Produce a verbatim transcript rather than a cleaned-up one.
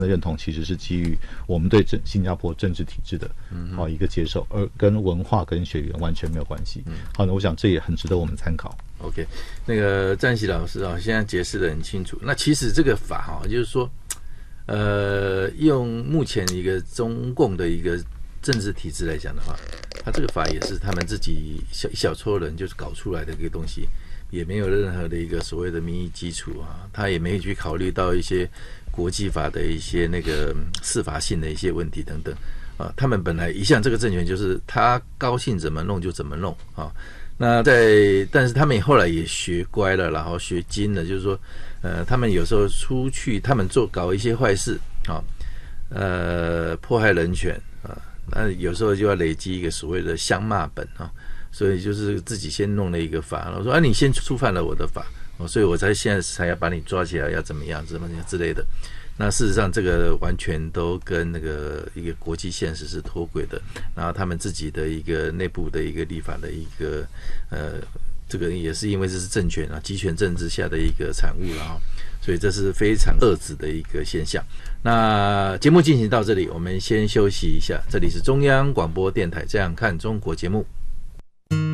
的认同其实是基于我们对新加坡政治体制的好一个接受，而跟文化跟血缘完全没有关系。好，那我想这也很值得我们参考。 OK， 那个占祺老师啊，现在解释得很清楚。那其实这个法哈，就是说，呃，用目前一个中共的一个政治体制来讲的话，他这个法也是他们自己小一小撮人就是搞出来的一个东西，也没有任何的一个所谓的民意基础啊，他也没有去考虑到一些国际法的一些那个司法性的一些问题等等啊。他们本来一向这个政权就是他高兴怎么弄就怎么弄啊。那在，但是他们后来也学乖了，然后学精了，就是说，呃，他们有时候出去，他们做搞一些坏事啊，呃，迫害人权啊，那有时候就要累积一个所谓的相骂本啊，所以就是自己先弄了一个法，然后说啊，你先触犯了我的法，哦，所以我才现在才要把你抓起来，要怎么样，怎么样之类的。那事实上，这个完全都跟那个一个国际现实是脱轨的。然后他们自己的一个内部的一个立法的一个呃，这个也是因为这是政权啊，集权政治下的一个产物了哈。所以这是非常恶质的一个现象。那节目进行到这里，我们先休息一下。这里是中央广播电台《这样看中国》节目。